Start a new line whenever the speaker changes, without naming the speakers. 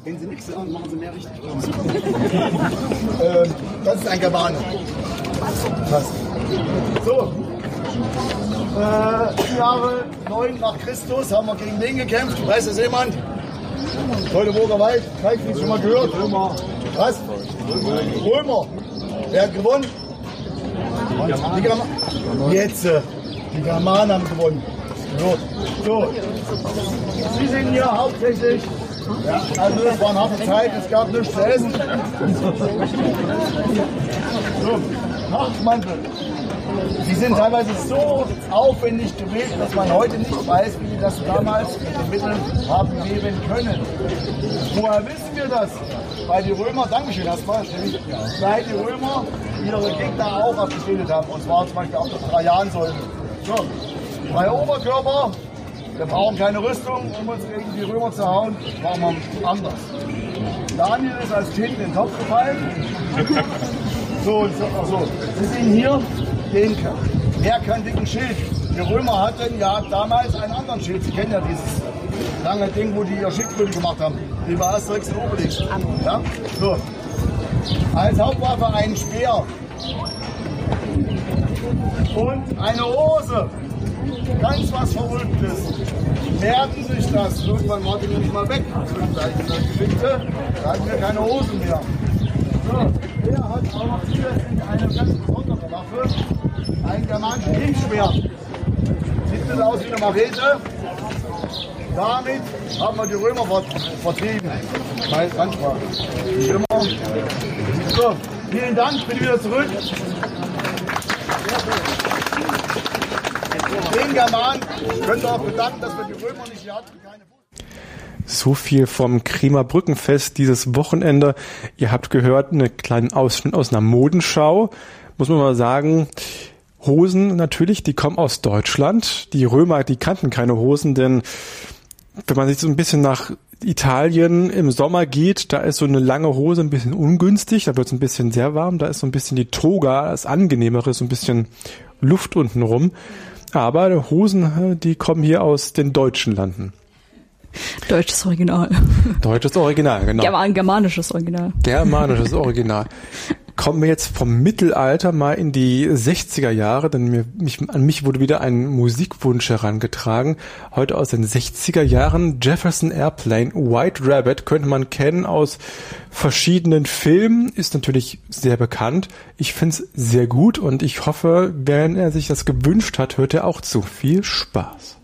Wenn Sie nichts sagen, machen Sie mehr richtig. Das ist ein Germane. So. Jahre 9 nach Christus haben wir gegen wen gekämpft? Weiß das jemand? Teutoburger Wald. Vielleicht schon mal gehört. Römer. Was? Römer. Wer hat gewonnen? Die Germanen. Jetzt. Die Germanen haben gewonnen. So. Sie sind hier hauptsächlich. Ja, also es war eine harte Zeit, es gab nichts zu essen. So, Nachtmantel. Die sind teilweise so aufwendig gewebt, dass man heute nicht weiß, wie die das damals mit den Mitteln haben weben können. Woher wissen wir das? Weil die Römer, Dankeschön erstmal, weil die Römer ihre Gegner auch abgebildet haben. Und zwar zum Beispiel auch das Trajansäulen. So, bei Oberkörper. Wir brauchen keine Rüstung, um uns gegen die Römer zu hauen. Das machen wir anders. Daniel ist als Kind in den Topf gefallen. So. Sie sehen hier den mehrkantigen Schild. Die Römer hatten ja damals einen anderen Schild. Sie kennen ja dieses lange Ding, wo die ihr Schildkröte gemacht haben. Die war Asterix und Obelix. Ja? So. Als Hauptwaffe ein Speer. Und eine Hose. Ganz was Verrücktes. Merken sich das. Irgendwann war die nicht mal weg. Da hatten wir keine Hosen mehr. So, er hat auch noch zusätzlich eine ganz besondere Waffe. Ein germanisches Kriegsschwert. Sieht das aus wie eine Machete? Damit haben wir die Römer vertrieben. Manchmal. Nicht immer. So, vielen Dank. Bitte wieder zurück. Den Germanen könnt ihr auch bedanken, dass wir die Römer nicht hier hatten.
So viel vom Kremer Brückenfest dieses Wochenende. Ihr habt gehört, einen kleinen Ausschnitt aus einer Modenschau. Muss man mal sagen, Hosen natürlich, die kommen aus Deutschland. Die Römer, die kannten keine Hosen, denn wenn man sich so ein bisschen nach Italien im Sommer geht, da ist so eine lange Hose ein bisschen ungünstig, da wird es ein bisschen sehr warm, da ist so ein bisschen die Toga, das Angenehmere, so ein bisschen Luft unten rum. Aber die Hosen, die kommen hier aus den deutschen Landen.
Deutsches Original.
Deutsches Original, genau.
Germanisches Original.
Germanisches Original. Kommen wir jetzt vom Mittelalter mal in die 60er Jahre, denn an mich wurde wieder ein Musikwunsch herangetragen. Heute aus den 60er Jahren. Jefferson Airplane, White Rabbit, könnte man kennen aus verschiedenen Filmen, ist natürlich sehr bekannt. Ich finde es sehr gut und ich hoffe, wenn er sich das gewünscht hat, hört er auch zu. Viel Spaß.